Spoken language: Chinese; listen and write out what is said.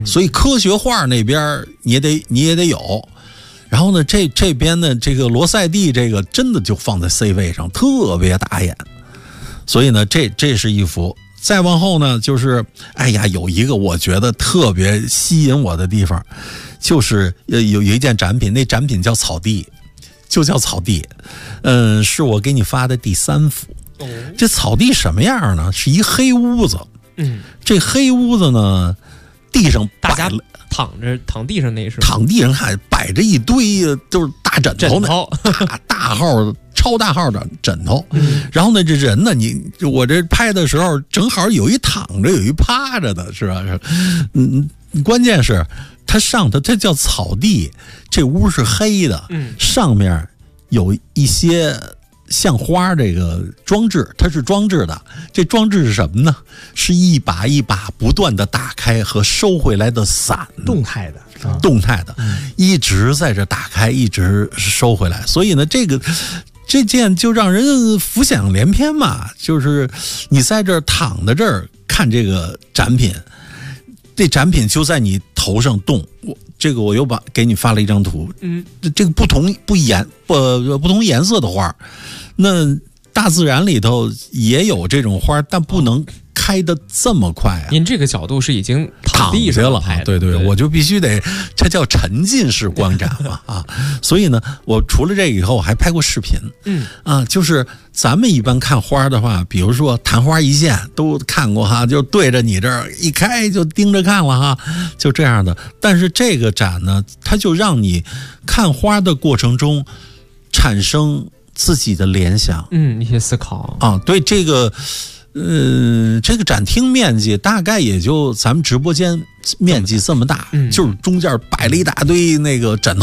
所以科学画那边你也得有。然后呢，这边呢，这个罗塞蒂这个真的就放在 C 位上，特别打眼。所以呢，这是一幅。再往后呢，就是哎呀，有一个我觉得特别吸引我的地方，就是有一件展品，那展品叫草地，就叫草地。是我给你发的第3幅。这草地什么样呢？是一黑屋子。这黑屋子呢，地上大家躺地上那是躺地上还摆着一堆就是大枕头呢，大号超大号的枕头。然后呢，这人呢，我这拍的时候正好有一躺着，有一趴着的，是吧？关键是它叫草地，这屋是黑的，上面有一些像花这个装置，它是装置的。这装置是什么呢？是一把一把不断的打开和收回来的伞， 动态的， 一直在这打开，一直收回来。所以呢，这件就让人浮想联翩嘛，就是你在这儿躺在这儿看这个展品，这展品就在你头上动。我又给你发了一张图，这个不同颜色的花，那大自然里头也有这种花，但不能开得这么快啊。 您这个角度是已经躺地上了，对，我就必须得，这叫沉浸式观展嘛啊。所以呢，我除了这个以后，我还拍过视频，就是咱们一般看花的话，比如说昙花一现都看过哈，就对着你这儿一开就盯着看了哈，就这样的。但是这个展呢，它就让你看花的过程中产生自己的联想， 一些思考啊。对这个。这个展厅面积大概也就咱们直播间面积这么大，就是中间摆了一大堆那个枕头。